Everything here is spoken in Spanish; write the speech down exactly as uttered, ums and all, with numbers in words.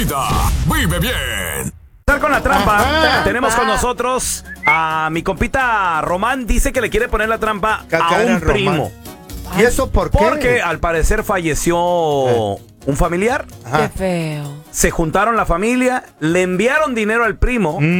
Vive bien. Con la trampa, Ajá. tenemos con nosotros a mi compita Román. Dice que le quiere poner la trampa a Cacara, un primo. Román. ¿Y eso por qué? Porque al parecer falleció un familiar. Ajá. Qué feo. Se juntaron la familia, le enviaron dinero al primo.